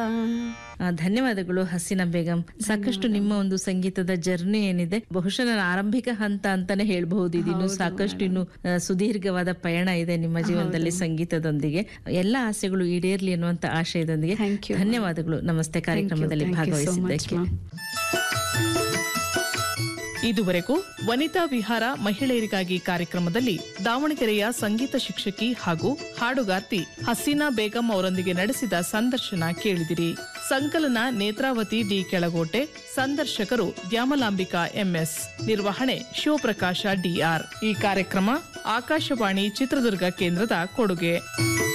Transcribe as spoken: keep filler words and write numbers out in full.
ಆ, ಧನ್ಯವಾದಗಳು ಹಸೀನಾ ಬೇಗಂ. ಸಾಕಷ್ಟು ನಿಮ್ಮ ಒಂದು ಸಂಗೀತದ ಜರ್ನಿ ಏನಿದೆ ಬಹುಶಃ ನಾನು ಆರಂಭಿಕ ಹಂತ ಅಂತಾನೆ ಹೇಳ್ಬಹುದು. ಇದಿನ್ನು ಸಾಕಷ್ಟು ಇನ್ನು ಆ, ಸುದೀರ್ಘವಾದ ಪಯಣ ಇದೆ ನಿಮ್ಮ ಜೀವನದಲ್ಲಿ ಸಂಗೀತದೊಂದಿಗೆ. ಎಲ್ಲ ಆಸೆಗಳು ಈಡೇರ್ಲಿ ಅನ್ನುವಂತ ಆಶಯದೊಂದಿಗೆ ಧನ್ಯವಾದಗಳು. ನಮಸ್ತೆ ಕಾರ್ಯಕ್ರಮದಲ್ಲಿ ಭಾಗವಹಿಸಿದ್ದಕ್ಕೆ. ಇದುವರೆಗೂ ವನಿತಾ ವಿಹಾರ ಮಹಿಳೆಯರಿಗಾಗಿ ಕಾರ್ಯಕ್ರಮದಲ್ಲಿ ದಾವಣಗೆರೆಯ ಸಂಗೀತ ಶಿಕ್ಷಕಿ ಹಾಗೂ ಹಾಡುಗಾರ್ತಿ ಹಸೀನಾ ಬೇಗಂ ಅವರೊಂದಿಗೆ ನಡೆಸಿದ ಸಂದರ್ಶನ ಕೇಳಿದಿರಿ. ಸಂಕಲನ ನೇತ್ರಾವತಿ ಡಿ ಕೆಳಗೋಟೆ, ಸಂದರ್ಶಕರು ದ್ಯಾಮಲಾಂಬಿಕಾ ಎಂಎಸ್, ನಿರ್ವಹಣೆ ಶಿವಪ್ರಕಾಶ ಡಿಆರ್. ಈ ಕಾರ್ಯಕ್ರಮ ಆಕಾಶವಾಣಿ ಚಿತ್ರದುರ್ಗ ಕೇಂದ್ರದ ಕೊಡುಗೆ.